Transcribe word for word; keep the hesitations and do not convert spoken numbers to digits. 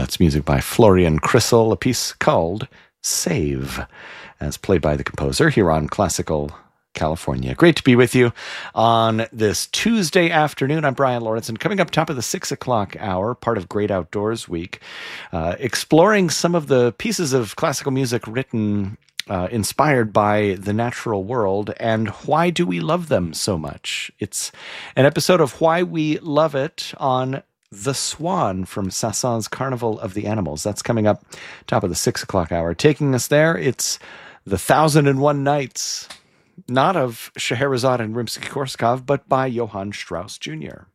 That's music by Florian Krissel, a piece called Save, as played by the composer here on Classical California. Great to be with you on this Tuesday afternoon. I'm Brian Lawrence, and coming up top of the six o'clock hour, part of Great Outdoors Week, uh, exploring some of the pieces of classical music written Uh, inspired by the natural world, and why do we love them so much? It's an episode of Why We Love It on The Swan from Saint-Saëns' Carnival of the Animals. That's coming up top of the six o'clock hour. Taking us there, it's The Thousand and One Nights, not of Scheherazade and Rimsky-Korsakov, but by Johann Strauss Junior